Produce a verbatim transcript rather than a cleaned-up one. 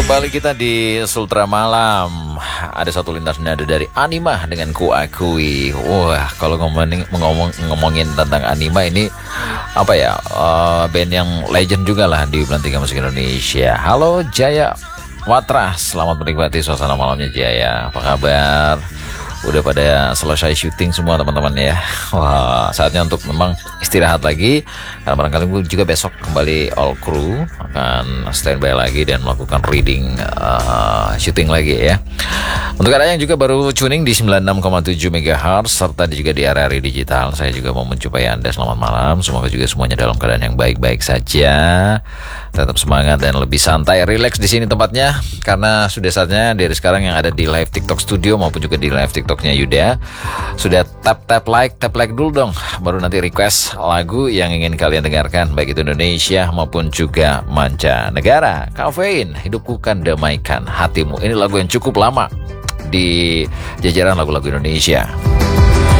kembali kita di Sultra Malam. Ada satu lintas nada dari Anima dengan Ku Akui. Wah, kalau ngomongin ngomong ngomongin tentang Anima ini apa ya? Uh, band yang legend juga lah di Belantika Musik Indonesia. Halo Jaya Watra, selamat menikmati suasana malamnya Jaya. Apa kabar? Udah pada selesai syuting semua teman-teman ya. Wah, saatnya untuk memang istirahat lagi. Karena barangkali juga besok kembali all crew akan standby lagi dan melakukan reading uh, syuting lagi ya. Untuk Anda yang juga baru tuning di sembilan puluh enam koma tujuh megahertz serta juga di R R I Digital, saya juga mau menjumpai Anda. Selamat malam. Semoga juga semuanya dalam keadaan yang baik-baik saja. Tetap semangat dan lebih santai, relax di sini tempatnya karena sudah saatnya dari sekarang yang ada di live TikTok studio maupun juga di live TikToknya Yuda sudah tap tap like tap like dulu dong, baru nanti request lagu yang ingin kalian dengarkan baik itu Indonesia maupun juga mancanegara. Kafein, hidupku kan damaikan hatimu. Ini lagu yang cukup lama di jajaran lagu-lagu Indonesia.